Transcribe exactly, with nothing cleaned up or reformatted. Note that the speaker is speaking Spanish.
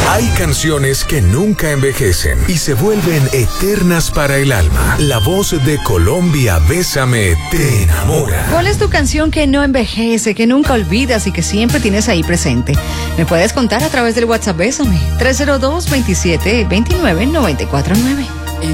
Hay canciones que nunca envejecen y se vuelven eternas para el alma. La voz de Colombia, Bésame, te enamora. ¿Cuál es tu canción que no envejece, que nunca olvidas y que siempre tienes ahí presente? Me puedes contar a través del WhatsApp Bésame, tres cero dos, veintisiete, veintinueve, noventa y cuatro nueve.